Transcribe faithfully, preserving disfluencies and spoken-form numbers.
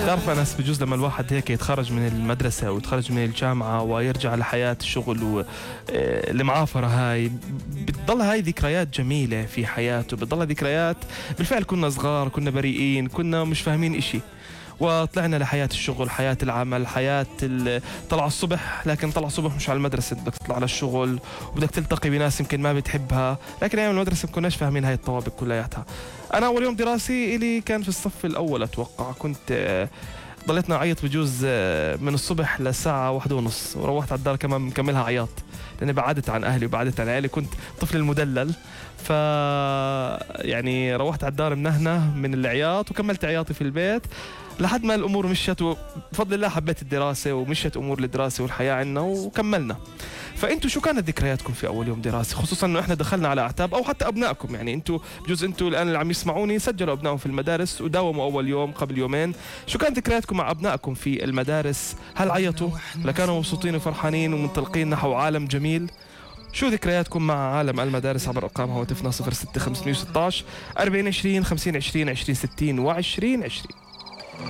تعرف أنس، بجوز لما الواحد هيك يتخرج من المدرسة ويتخرج من الجامعة ويرجع لحياة الشغل والمعافرة هاي، بتضل هاي ذكريات جميلة في حياته، بتضل ذكريات بالفعل كنا صغار، كنا بريئين، كنا مش فاهمين إشي، وطلعنا لحياة الشغل، حياة العمل، حياة طلع الصبح، لكن طلع الصبح مش على المدرسة، بدك تطلع على الشغل وبدك تلتقي بناس يمكن ما بتحبها، لكن أيام المدرسة ما كناش فاهمين هاي الطوابق كلياتها. أنا أول يوم دراسي إلي كان في الصف الأول أتوقع، كنت ضليتنا عيط بجوز من الصبح للساعة واحدة ونص، وروحت على الدار كمان مكملها عياط، لأني بعدت عن أهلي وبعدت عن عيلي، كنت طفل المدلل، ف يعني روحت على الدار منهنه من العياط وكملت عياطي في البيت لحد ما الأمور مشت، وبفضل الله حبيت الدراسة ومشت أمور الدراسة والحياة عنا وكملنا. فأنتوا شو كانت ذكرياتكم في أول يوم دراسي، خصوصا أنه إحنا دخلنا على أعتاب، أو حتى أبنائكم، يعني أنتوا بجوز أنتوا الآن اللي عم يسمعوني سجلوا أبنائهم في المدارس وداوموا أول يوم قبل يومين، شو كانت ذكرياتكم مع أبنائكم في المدارس؟ هل عيطوا لكانوا مبسوطين وفرحانين ومنطلقين نحو عالم جميل؟ شو ذكرياتكم مع عالم المدارس؟ عبر أرقام هواتفنا صفر ستة خمسمية وستة عشر أربعين عشرين خمسين عشرين عشرين ستين وعشرين عشرين.